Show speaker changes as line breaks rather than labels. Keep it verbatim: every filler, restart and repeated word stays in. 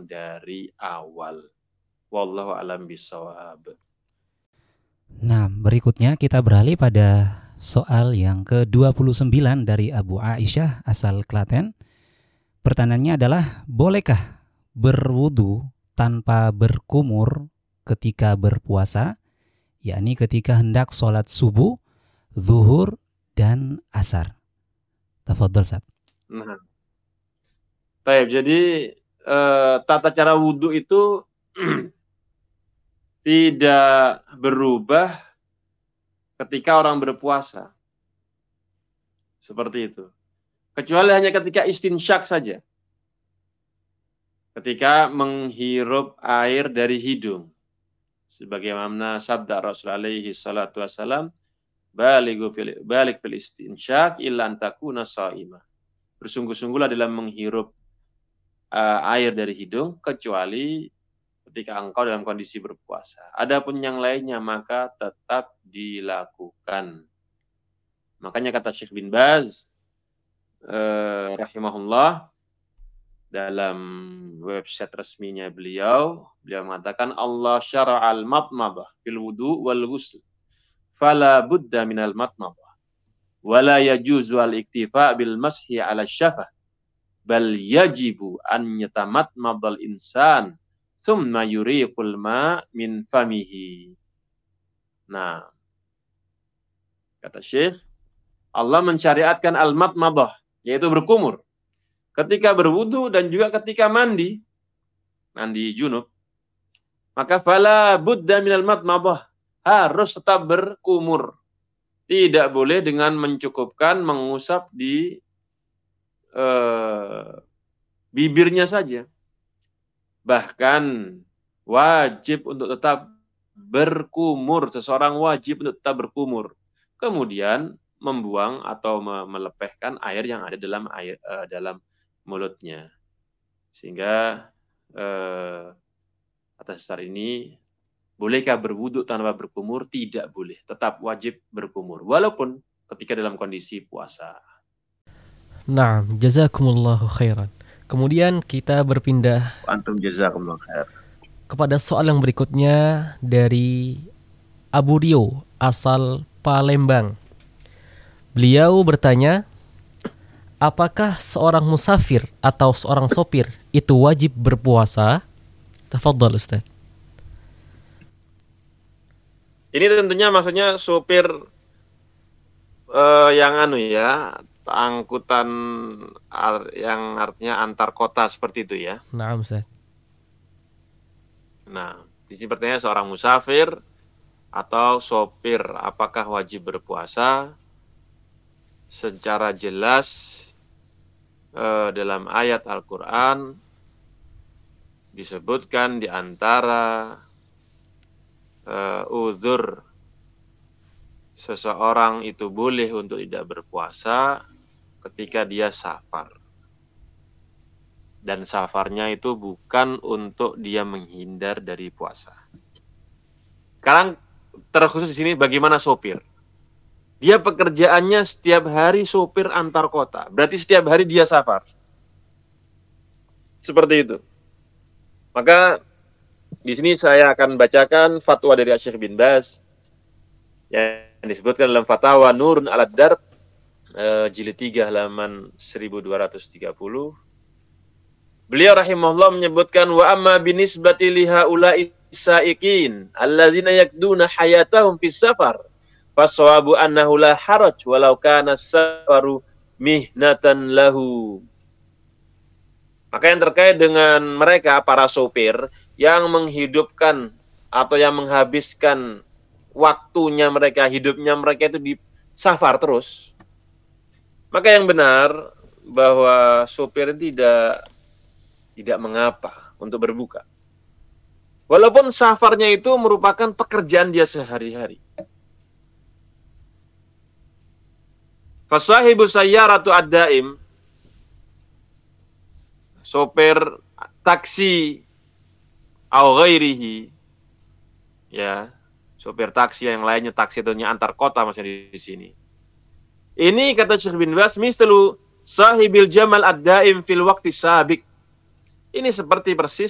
dari awal. Wallahu a'lam bishawab.
Nah, berikutnya kita beralih pada soal yang ke dua puluh sembilan dari Abu Aisyah asal Klaten. Pertanyaannya adalah, bolehkah berwudu tanpa berkumur ketika berpuasa, yakni ketika hendak sholat subuh, zuhur, dan asar? Tafadhol, Ustaz.
Nah, baik, jadi eh, tata cara wudhu itu tidak berubah ketika orang berpuasa. Seperti itu. Kecuali hanya ketika istinsyak saja. Ketika menghirup air dari hidung. Sebagaimana sabda Rasul alaihi salatu wassalam, Baligu fil, balik fil istinsyak illa antakuna sha'imah. Bersungguh-sungguhlah dalam menghirup uh, air dari hidung, kecuali ketika engkau dalam kondisi berpuasa. Adapun yang lainnya maka tetap dilakukan. Makanya kata Syekh bin Baz uh, rahimahullah dalam website resminya beliau, beliau mengatakan Allah syara'al matmadah fil wudu wal ghusl. Fala budda minal matmadah. Wala yajuzu al-iktifa bil mashi ala syafah. Bal yajibu an yatamatmadal insan thumma yuriqul ma min famihi. Nah, kata Syekh, Allah mensyariatkan al-matmadah, yaitu berkumur, ketika berwudu dan juga ketika mandi, mandi junub. Maka fala budda minal matmadah, harus tetap berkumur. Tidak boleh dengan mencukupkan mengusap di eh, bibirnya saja. Bahkan wajib untuk tetap berkumur. Seseorang wajib untuk tetap berkumur. Kemudian membuang atau melepehkan air yang ada dalam air eh, dalam mulutnya. Sehingga eh, atas dasar ini, bolehkah berwudu tanpa berkumur? Tidak boleh. Tetap wajib berkumur. Walaupun ketika dalam kondisi puasa.
Nah, jazakumullahu khairan. Kemudian kita berpindah
Antum jazakumullahu khair.
kepada soal yang berikutnya dari Abu Rio asal Palembang. Beliau bertanya, apakah seorang musafir atau seorang sopir itu wajib berpuasa? Tafadhal, Ustaz.
Ini tentunya maksudnya sopir uh, yang anu ya, angkutan ar- yang artinya antar kota seperti itu ya.
Nah, Ustaz.
Nah, di sini pertanyaannya seorang musafir atau sopir apakah wajib berpuasa? Secara jelas uh, dalam ayat Al-Qur'an disebutkan di antara Uh, uzur seseorang itu boleh untuk tidak berpuasa ketika dia safar. Dan safarnya itu bukan untuk dia menghindar dari puasa. Sekarang terkhusus di sini bagaimana sopir? Dia pekerjaannya setiap hari sopir antar kota. Berarti setiap hari dia safar. Seperti itu. Maka di sini saya akan bacakan fatwa dari Syekh bin Baz yang disebutkan dalam Fatwa Nurun 'alad Darb uh, jilid tiga halaman seribu dua ratus tiga puluh. Beliau rahimahullah menyebutkan wa amma binisbati li haula'i saiqin alladzina yakduna hayatahum fis safar fasawabu annahu la haraj walau kana safaru mihnatan lahu. Maka yang terkait dengan mereka, para sopir, yang menghidupkan atau yang menghabiskan waktunya mereka, hidupnya mereka itu di safar terus. Maka yang benar, bahwa sopir tidak, tidak mengapa untuk berbuka. Walaupun safarnya itu merupakan pekerjaan dia sehari-hari. Fasahibu sayyaratu ad-daim, sopir taksi au ghairihi, ya, sopir taksi yang lainnya, taksi itu antar kota maksudnya di sini. Ini kata Syekh bin Baz, mislu sahibil jamal ad-daim fil waqti sabiq. Ini seperti persis